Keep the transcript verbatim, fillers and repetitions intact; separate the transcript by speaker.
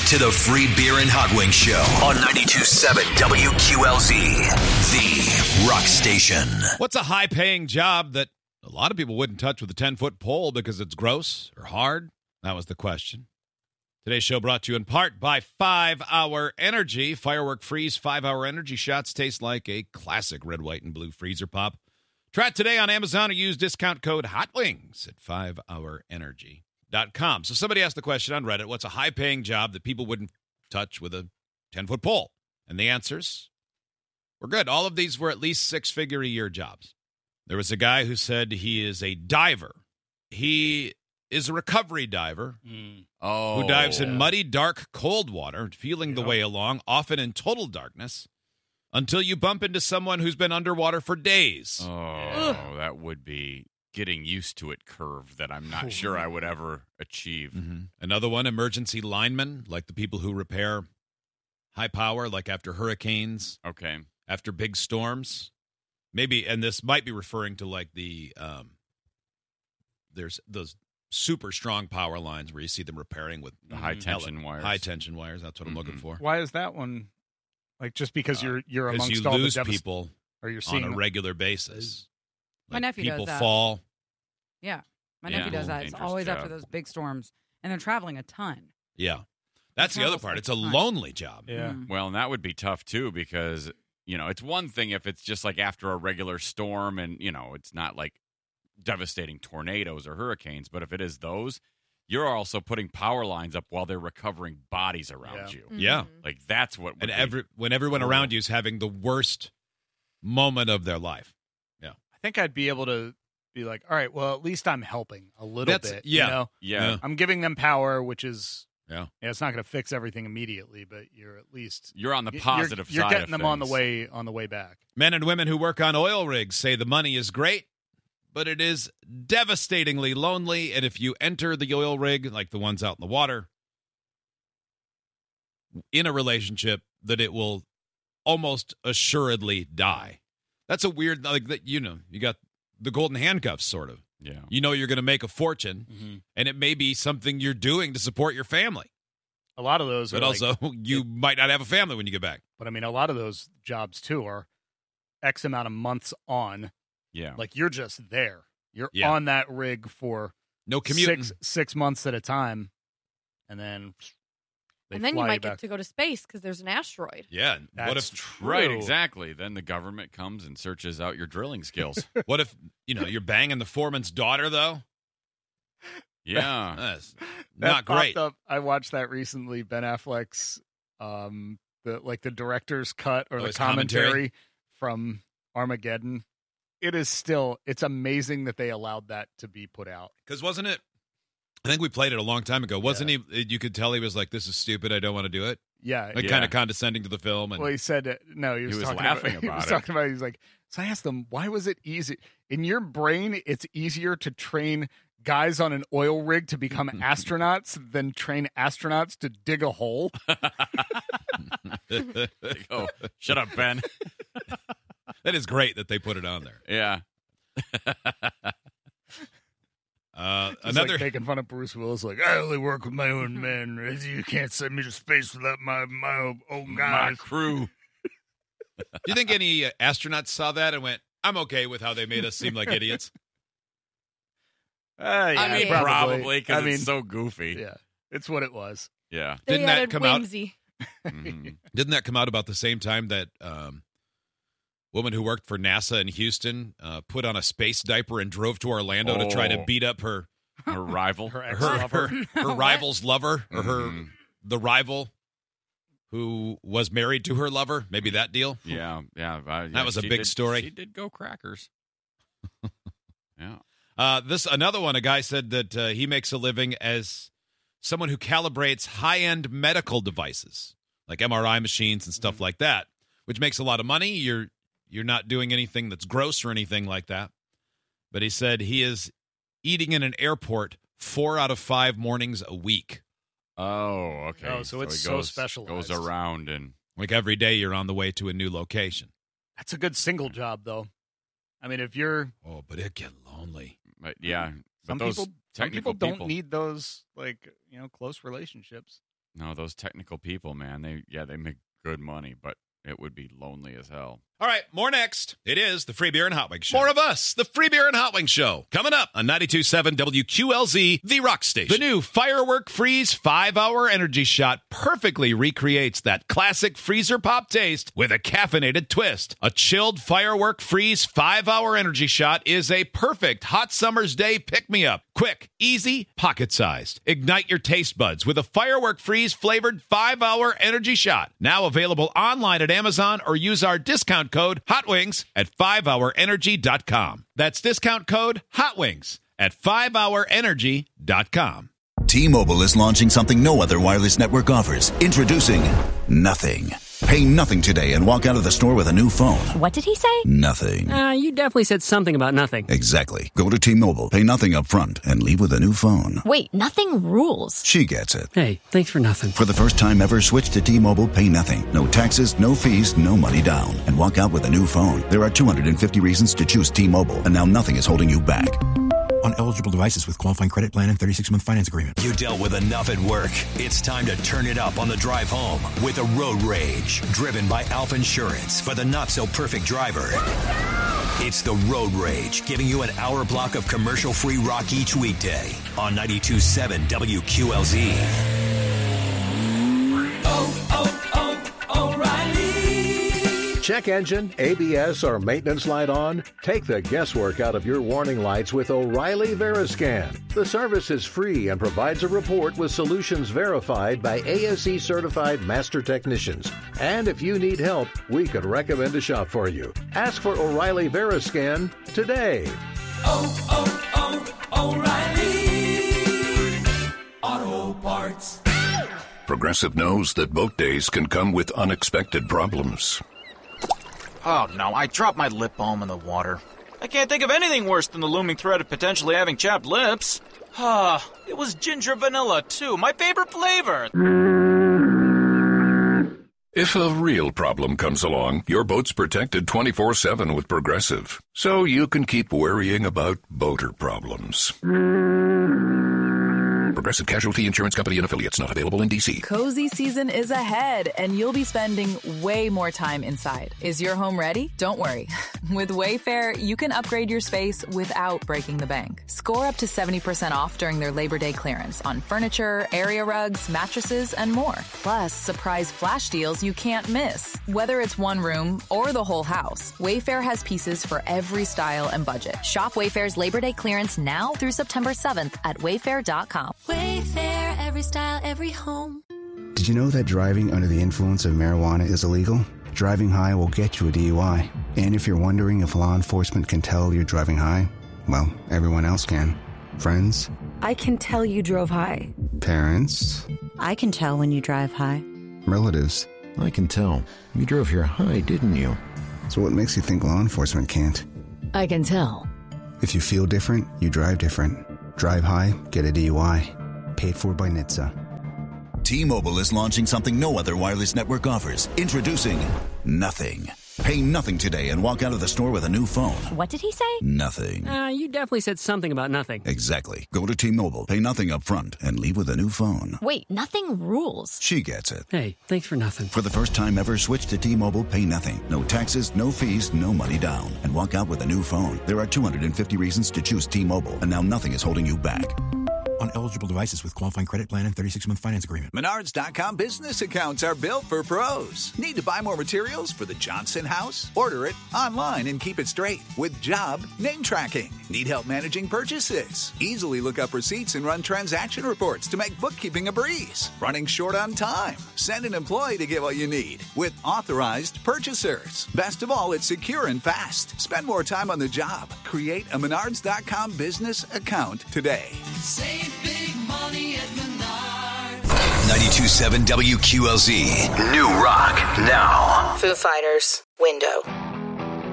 Speaker 1: to the Free Beer and Hot Wings Show on ninety-two point seven W Q L Z, the rock station.
Speaker 2: What's a high-paying job that a lot of people wouldn't touch with a ten-foot pole because it's gross or hard? That was the question. Today's show brought to you in part by five hour Energy. Firework Freeze five hour Energy shots taste like a classic red, white, and blue freezer pop. Try it today on Amazon or use discount code HOTWINGS at five hour energy dot com. So somebody asked the question on Reddit, what's a high-paying job that people wouldn't touch with a ten-foot pole? And the answers were good. All of these were at least six-figure-a-year jobs. There was a guy who said he is a diver. He is a recovery diver
Speaker 3: mm. oh,
Speaker 2: who dives
Speaker 3: yeah.
Speaker 2: in muddy, dark, cold water, feeling the
Speaker 3: Yep.
Speaker 2: way along, often in total darkness, until you bump into someone who's been underwater for days.
Speaker 3: Oh, that would be getting used to it curve that I'm not sure I would ever achieve.
Speaker 2: Mm-hmm. Another one, emergency linemen, like the people who repair high power, like after hurricanes,
Speaker 3: Okay.
Speaker 2: after big storms. Maybe, and this might be referring to like the, um, there's those super strong power lines where you see them repairing with
Speaker 3: The high tension wires.
Speaker 2: High tension wires. That's what I'm looking
Speaker 3: Mhm.
Speaker 2: for.
Speaker 4: Why is that one? Like just because
Speaker 2: Uh,
Speaker 4: you're you're
Speaker 2: Because
Speaker 4: amongst
Speaker 2: you
Speaker 4: all
Speaker 2: lose
Speaker 4: the devast-
Speaker 2: people
Speaker 4: or you're
Speaker 2: on
Speaker 4: seeing
Speaker 2: a
Speaker 4: them.
Speaker 2: regular basis.
Speaker 5: My
Speaker 2: Like,
Speaker 5: nephew does
Speaker 2: people
Speaker 5: that.
Speaker 2: fall.
Speaker 5: Yeah. My
Speaker 3: Yeah.
Speaker 5: nephew does that. It's
Speaker 3: Dangerous
Speaker 5: always after
Speaker 3: job.
Speaker 5: those big storms. And they're traveling a ton.
Speaker 2: Yeah. That's the other
Speaker 5: travels
Speaker 2: part.
Speaker 5: like
Speaker 2: It's a
Speaker 5: time.
Speaker 2: lonely job.
Speaker 4: Yeah.
Speaker 5: Mm.
Speaker 3: Well, and that would be tough, too, because, you know, it's one thing if it's just like after a regular storm and, you know, it's not like devastating tornadoes or hurricanes, but if it is those, you're also putting power lines up while they're recovering bodies around
Speaker 4: Yeah.
Speaker 3: you.
Speaker 2: Yeah.
Speaker 5: Mhm.
Speaker 3: Like, that's what would
Speaker 2: And
Speaker 3: be-
Speaker 2: every when everyone
Speaker 3: brutal.
Speaker 2: around you is having the worst moment of their life.
Speaker 4: I think I'd be able to be like, all right, well, at least I'm helping a little
Speaker 2: That's-
Speaker 4: bit.
Speaker 2: yeah.
Speaker 4: You know?
Speaker 3: Yeah.
Speaker 2: Yeah.
Speaker 4: I'm giving them power, which is
Speaker 2: Yeah.
Speaker 4: yeah, it's not going to fix everything immediately, but you're at least
Speaker 3: You're on the
Speaker 4: you're-
Speaker 3: positive
Speaker 4: You're,
Speaker 3: side
Speaker 4: getting
Speaker 3: of
Speaker 4: them on the
Speaker 3: things.
Speaker 4: way on the way back.
Speaker 2: Men and women who work on oil rigs say the money is great, but it is devastatingly lonely. And if you enter the oil rig, like the ones out in the water, in a relationship, that it will almost assuredly die. That's a weird, like, that. You know, you got the golden handcuffs, sort of.
Speaker 3: Yeah.
Speaker 2: You know you're going to make a fortune,
Speaker 4: Mm-hmm.
Speaker 2: and it may be something you're doing to support your family.
Speaker 4: A lot of those,
Speaker 2: But
Speaker 4: are like-
Speaker 2: also, you might not have a family when you get back.
Speaker 4: but I mean, a lot of those jobs too are X amount of months on.
Speaker 3: Yeah.
Speaker 4: Like you're just there. You're
Speaker 2: Yeah.
Speaker 4: on that rig for
Speaker 2: No commuting.
Speaker 4: six six months at a time, and then they
Speaker 6: and then you
Speaker 4: fly
Speaker 6: might
Speaker 4: back.
Speaker 6: get to go to space because there's an asteroid.
Speaker 2: Yeah. What
Speaker 4: That's
Speaker 2: if
Speaker 4: true.
Speaker 3: Right, exactly. Then the government comes and searches out your drilling skills.
Speaker 2: What if, you know, you're banging the foreman's daughter, though?
Speaker 3: Yeah.
Speaker 2: That's
Speaker 4: That
Speaker 2: not
Speaker 4: popped
Speaker 2: great.
Speaker 4: Up, I watched that recently. Ben Affleck's, um, the like the director's cut or
Speaker 2: Oh,
Speaker 4: the
Speaker 2: his
Speaker 4: commentary,
Speaker 2: commentary?
Speaker 4: from Armageddon. It is still. It's amazing that they allowed that to be put out.
Speaker 2: Because wasn't it, I think we played it a long time ago. Wasn't he, you could tell he was like, this is stupid, I don't want to do it?
Speaker 4: Yeah.
Speaker 2: Like
Speaker 3: Yeah.
Speaker 2: kind of condescending to the film. And
Speaker 4: Well, he said uh, no. He was,
Speaker 3: was
Speaker 4: talking
Speaker 3: laughing
Speaker 4: about, he
Speaker 3: about
Speaker 4: was
Speaker 3: it.
Speaker 4: talking about. He was like, so I asked them, why was it easy in your brain? It's easier to train guys on an oil rig to become astronauts than train astronauts to dig a hole.
Speaker 3: Like, oh, shut up, Ben.
Speaker 2: that is great that they put it on there.
Speaker 3: Yeah.
Speaker 2: Uh,
Speaker 4: Just
Speaker 2: another,
Speaker 4: like making fun of Bruce Willis, like I only work with my own men. You can't send me to space without my my own
Speaker 3: My
Speaker 4: guys.
Speaker 3: crew.
Speaker 2: do you think any uh, astronauts saw that and went, I'm okay with how they made us seem like idiots?
Speaker 4: Uh, yeah,
Speaker 3: I mean,
Speaker 6: Yeah.
Speaker 3: probably because
Speaker 4: I mean,
Speaker 3: it's so goofy.
Speaker 4: yeah, it's what it was.
Speaker 3: Yeah.
Speaker 6: They
Speaker 2: Didn't that
Speaker 6: added
Speaker 2: come out-
Speaker 6: whimsy.
Speaker 3: Mhm.
Speaker 2: Didn't that come out about the same time that um, woman who worked for NASA in Houston uh, put on a space diaper and drove to Orlando to try to
Speaker 3: Oh.
Speaker 2: beat up her
Speaker 3: Her rival.
Speaker 4: Her
Speaker 2: her,
Speaker 4: ex-lover.
Speaker 2: her, her rival's lover or her
Speaker 3: Mhm.
Speaker 2: the rival who was married to her lover? Maybe that deal?
Speaker 3: Yeah, yeah. uh, yeah,
Speaker 2: That was a
Speaker 3: she
Speaker 2: big
Speaker 3: did-
Speaker 2: story.
Speaker 3: She did go crackers. Yeah.
Speaker 2: Uh, this another one. A guy said that uh, he makes a living as someone who calibrates high-end medical devices, like M R I machines and stuff like that, which makes a lot of money. You're you're not doing anything that's gross or anything like that. But he said he is eating in an airport four out of five mornings a week.
Speaker 3: Oh, okay.
Speaker 4: Oh, so it's
Speaker 3: he
Speaker 4: so
Speaker 3: goes,
Speaker 4: specialized.
Speaker 3: Goes around and
Speaker 2: Like every day, you're on the way to a new location.
Speaker 4: That's a good single job, though. I mean, if you're
Speaker 2: Oh, but it get lonely.
Speaker 3: but yeah.
Speaker 4: some
Speaker 3: but those
Speaker 4: people, some
Speaker 3: technical
Speaker 4: people don't need those like you know close relationships.
Speaker 3: No, those technical people, man, they yeah, they make good money, but it would be lonely as hell.
Speaker 2: All right, more next. It is the Free Beer and Hot Wings Show. More of us, the Free Beer and Hot Wings Show. Coming up on ninety-two point seven W Q L Z, The Rock Station. The new Firework Freeze five-hour energy shot perfectly recreates that classic freezer pop taste with a caffeinated twist. A chilled Firework Freeze five-hour energy shot is a perfect hot summer's day pick-me-up. Quick, easy, pocket-sized. Ignite your taste buds with a Firework Freeze flavored five-hour energy shot. Now available online at Amazon or use our discount code HOTWINGS at five hour energy dot com. That's discount code HOTWINGS at five hour energy dot com.
Speaker 1: T-Mobile is launching something no other wireless network offers. Introducing Nothing. Pay nothing today and walk out of the store with a new phone.
Speaker 7: What did he say?
Speaker 1: Nothing.
Speaker 8: Uh, you definitely said something about nothing.
Speaker 1: Exactly. Go to T-Mobile, pay nothing up front, and leave with a new phone.
Speaker 7: Wait, nothing rules.
Speaker 1: She gets it.
Speaker 8: Hey, thanks for nothing.
Speaker 1: For the first time ever, switch to T-Mobile, pay nothing. No taxes, no fees, no money down. And walk out with a new phone. There are two hundred fifty reasons to choose T-Mobile, and now nothing is holding you back.
Speaker 9: On eligible devices with qualifying credit plan and thirty-six month finance agreement.
Speaker 1: You dealt with enough at work. It's time to turn it up on the drive home with a Road Rage. Driven by Alpha Insurance for the not-so-perfect driver. It's the Road Rage, giving you an hour block of commercial-free rock each weekday on ninety-two point seven W Q L Z.
Speaker 10: Oh, oh, oh, O'Reilly. Check engine, A B S, or maintenance light on? Take the guesswork out of your warning lights with O'Reilly Veriscan. The service is free and provides a report with solutions verified by A S E certified master technicians. And if you need help, we could recommend a shop for you. Ask for O'Reilly Veriscan today.
Speaker 11: Oh, oh, oh, O'Reilly Auto Parts.
Speaker 12: Progressive knows that boat days can come with unexpected problems.
Speaker 13: Oh no, I dropped my lip balm in the water. I can't think of anything worse than the looming threat of potentially having chapped lips. Ah, it was ginger vanilla too, my favorite flavor.
Speaker 12: If a real problem comes along, your boat's protected twenty-four seven with Progressive, so you can keep worrying about boater problems. Progressive Casualty Insurance Company and Affiliates, not available in D C.
Speaker 14: Cozy season is ahead, and you'll be spending way more time inside. Is your home ready? Don't worry. With Wayfair, you can upgrade your space without breaking the bank. Score up to seventy percent off during their Labor Day clearance on furniture, area rugs, mattresses, and more. Plus, surprise flash deals you can't miss. Whether it's one room or the whole house, Wayfair has pieces for every style and budget.
Speaker 7: Shop Wayfair's Labor Day clearance now through September seventh at wayfair dot com.
Speaker 15: Wayfair, every style, every home.
Speaker 16: Did you know that driving under the influence of marijuana is illegal? Driving high will get you a D U I. And if you're wondering if law enforcement can tell you're driving high, well, everyone else can. Friends?
Speaker 17: I can tell you drove high.
Speaker 16: Parents?
Speaker 17: I can tell when you drive high.
Speaker 16: Relatives?
Speaker 18: I can tell. You drove here high, didn't you?
Speaker 16: So what makes you think law enforcement can't?
Speaker 17: I can tell.
Speaker 16: If you feel different, you drive different. Drive high, get a D U I. Paid for by N H T S A.
Speaker 1: T-Mobile is launching something no other wireless network offers. Introducing Nothing. Pay nothing today and walk out of the store with a new phone.
Speaker 7: What did he say?
Speaker 1: Nothing.
Speaker 8: Uh, you definitely said something about nothing.
Speaker 1: Exactly. Go to T-Mobile, pay nothing up front, and leave with a new phone.
Speaker 7: Wait, nothing rules.
Speaker 1: She gets it.
Speaker 8: Hey, thanks for nothing.
Speaker 1: For the first time ever, switch to T-Mobile, pay nothing. No taxes, no fees, no money down. And walk out with a new phone. There are two hundred fifty reasons to choose T-Mobile, and now nothing is holding you back.
Speaker 9: On eligible devices with qualifying credit plan and thirty-six month finance agreement.
Speaker 19: Menards dot com business accounts are built for pros. Need to buy more materials for the Johnson house? Order it online and keep it straight with job name tracking. Need help managing purchases? Easily look up receipts and run transaction reports to make bookkeeping a breeze. Running short on time? Send an employee to get what you need with authorized purchasers. Best of all, it's secure and fast. Spend more time on the job. Create a Menards dot com business account today.
Speaker 11: Save big money at Menards.
Speaker 1: ninety-two point seven W Q L Z. New rock now.
Speaker 20: Foo Fighters, Window.